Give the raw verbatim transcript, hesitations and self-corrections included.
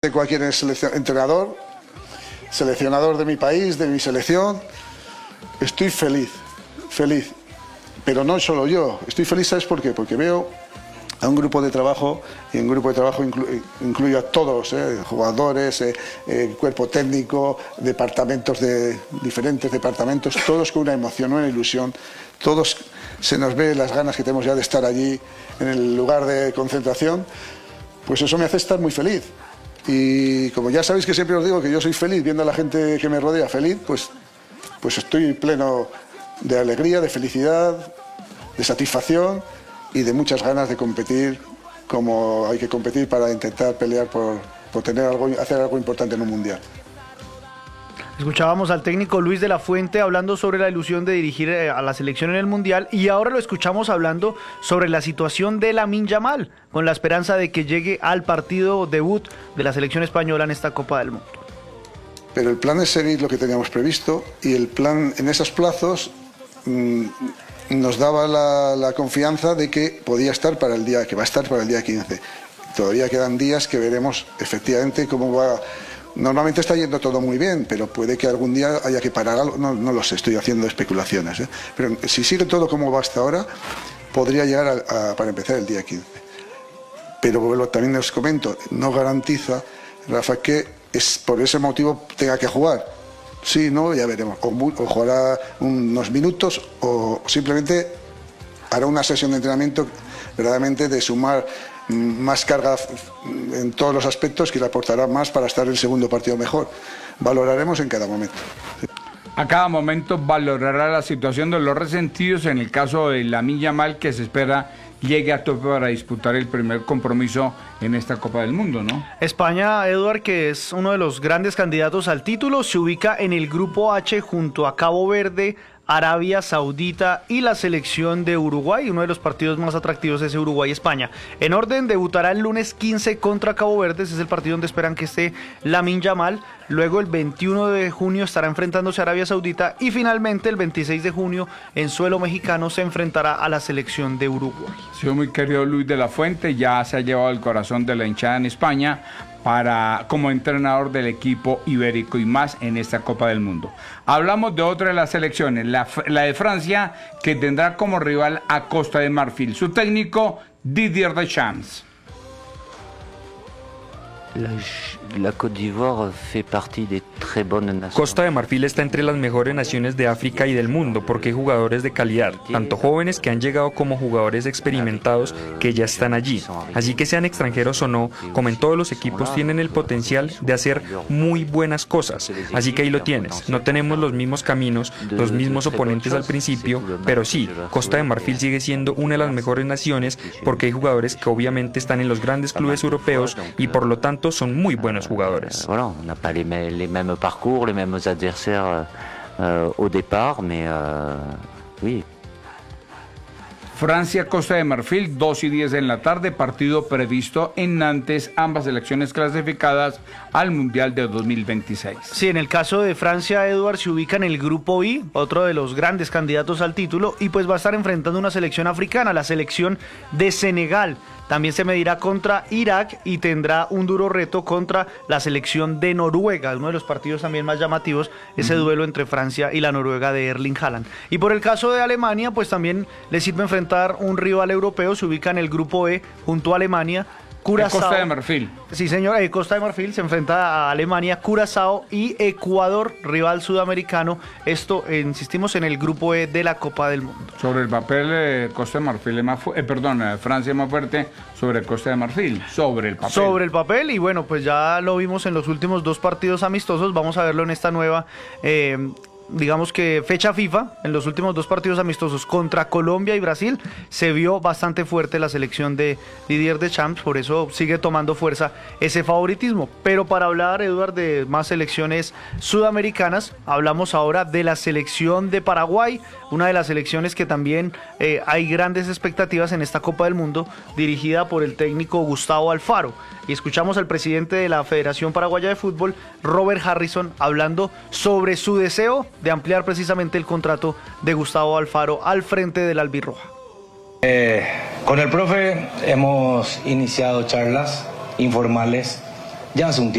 que cualquier entrenador, seleccionador de mi país, de mi selección. Estoy feliz, feliz, pero no solo yo, estoy feliz, ¿sabes por qué? Porque veo a un grupo de trabajo, y un grupo de trabajo inclu incluye a todos, eh, jugadores, eh, eh, cuerpo técnico, departamentos de diferentes departamentos, todos con una emoción, una ilusión, todos se nos ve las ganas que tenemos ya de estar allí en el lugar de concentración, pues eso me hace estar muy feliz. Y como ya sabéis que siempre os digo que yo soy feliz viendo a la gente que me rodea feliz, pues, pues estoy pleno de alegría, de felicidad, de satisfacción y de muchas ganas de competir como hay que competir para intentar pelear por, por tener algo, hacer algo importante en un mundial. Escuchábamos al técnico Luis de la Fuente hablando sobre la ilusión de dirigir a la selección en el mundial, y ahora lo escuchamos hablando sobre la situación de Lamine Yamal, con la esperanza de que llegue al partido debut de la selección española en esta Copa del Mundo. Pero el plan es seguir lo que teníamos previsto, y el plan en esos plazos mmm, nos daba la, la confianza de que podía estar para el día, que va a estar para el día quince. Todavía quedan días que veremos efectivamente cómo va. Normalmente está yendo todo muy bien, pero puede que algún día haya que parar algo, no, no lo sé, estoy haciendo especulaciones, ¿eh? Pero si sigue todo como va hasta ahora, podría llegar a, a, para empezar el día quince. Pero bueno, también os comento, no garantiza, Rafa, que es por ese motivo tenga que jugar. Sí, no, ya veremos. O, o jugará unos minutos o simplemente hará una sesión de entrenamiento verdaderamente de sumar más carga en todos los aspectos, que le aportará más para estar en el segundo partido mejor. Valoraremos en cada momento. A cada momento valorará la situación de los resentidos en el caso de Lamine Yamal, que se espera llegue a tope para disputar el primer compromiso en esta Copa del Mundo, ¿no? España, Eduard, que es uno de los grandes candidatos al título, se ubica en el grupo H junto a Cabo Verde, Arabia Saudita y la selección de Uruguay. Uno de los partidos más atractivos es Uruguay-España. En orden, debutará el lunes quince contra Cabo Verde, ese es el partido donde esperan que esté Lamine Yamal. Luego el veintiuno de junio estará enfrentándose a Arabia Saudita, y finalmente el veintiséis de junio en suelo mexicano se enfrentará a la selección de Uruguay. Sí, muy querido Luis de la Fuente, ya se ha llevado el corazón de la hinchada en España para como entrenador del equipo ibérico y más en esta Copa del Mundo. Hablamos de otra de las selecciones, la, la de Francia, que tendrá como rival a Costa de Marfil. Su técnico, Didier Deschamps. La, la Côte d'Ivoire fait partie des très bonnes nations. Costa de Marfil está entre las mejores naciones de África y del mundo porque hay jugadores de calidad, tanto jóvenes que han llegado como jugadores experimentados que ya están allí. Así que sean extranjeros o no, como en todos los equipos, tienen el potencial de hacer muy buenas cosas. Así que ahí lo tienes. No tenemos los mismos caminos, los mismos oponentes al principio, pero sí, Costa de Marfil sigue siendo una de las mejores naciones porque hay jugadores que obviamente están en los grandes clubes europeos y por lo tanto son muy buenos jugadores. Voilà, on n'a pas les, les mêmes parcours, les mêmes adversaires euh, au départ, mais euh, oui. Francia-Costa de Marfil, dos y diez en la tarde, partido previsto en Nantes, ambas selecciones clasificadas al Mundial de dos mil veintiséis. Sí, en el caso de Francia, Eduard, se ubica en el grupo I, otro de los grandes candidatos al título, y pues va a estar enfrentando una selección africana, la selección de Senegal. También se medirá contra Irak y tendrá un duro reto contra la selección de Noruega. Uno de los partidos también más llamativos, ese uh-huh. duelo entre Francia y la Noruega de Erling Haaland. Y por el caso de Alemania, pues también le sirve enfrentar un rival europeo. Se ubica en el grupo E junto a Alemania. Curazao, Costa de Marfil. Sí, señor, eh, Costa de Marfil se enfrenta a Alemania, Curazao y Ecuador, rival sudamericano. Esto, eh, insistimos, en el grupo E de la Copa del Mundo. Sobre el papel, eh, Costa de Marfil es más fuerte, eh, perdón, eh, Francia es más fuerte sobre Costa de Marfil, sobre el papel. Sobre el papel, y bueno, pues ya lo vimos en los últimos dos partidos amistosos, vamos a verlo en esta nueva... Eh, digamos que fecha FIFA, en los últimos dos partidos amistosos contra Colombia y Brasil, se vio bastante fuerte la selección de Didier Deschamps, por eso sigue tomando fuerza ese favoritismo. Pero para hablar, Eduard, de más selecciones sudamericanas, hablamos ahora de la selección de Paraguay, una de las selecciones que también eh, hay grandes expectativas en esta Copa del Mundo, dirigida por el técnico Gustavo Alfaro. Y escuchamos al presidente de la Federación Paraguaya de Fútbol, Robert Harrison, hablando sobre su deseo de ampliar precisamente el contrato de Gustavo Alfaro al frente del Albirroja. Eh, con el profe hemos iniciado charlas informales ya hace un tiempo.